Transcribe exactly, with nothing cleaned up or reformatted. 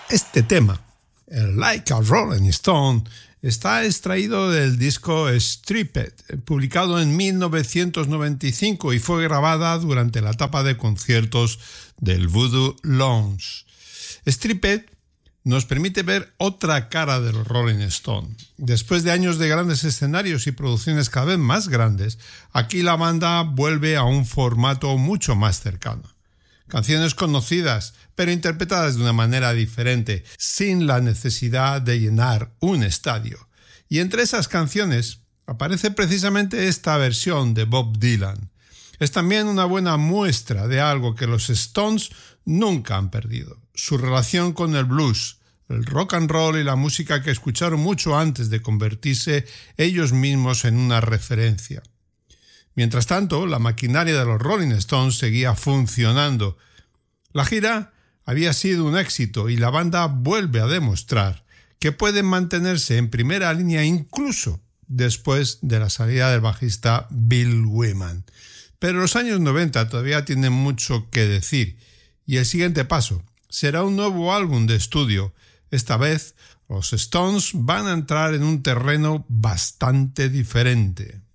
Este tema, el Like a Rolling Stone, está extraído del disco Stripped, publicado en mil novecientos noventa y cinco y fue grabada durante la etapa de conciertos del Voodoo Lounge. Stripped nos permite ver otra cara de los Rolling Stone. Después de años de grandes escenarios y producciones cada vez más grandes, aquí la banda vuelve a un formato mucho más cercano. Canciones conocidas, pero interpretadas de una manera diferente, sin la necesidad de llenar un estadio. Y entre esas canciones aparece precisamente esta versión de Bob Dylan. Es también una buena muestra de algo que los Stones nunca han perdido: su relación con el blues, el rock and roll y la música que escucharon mucho antes de convertirse ellos mismos en una referencia. Mientras tanto, la maquinaria de los Rolling Stones seguía funcionando. La gira había sido un éxito y la banda vuelve a demostrar que pueden mantenerse en primera línea incluso después de la salida del bajista Bill Wyman. Pero los años noventa todavía tienen mucho que decir y el siguiente paso será un nuevo álbum de estudio. Esta vez los Stones van a entrar en un terreno bastante diferente.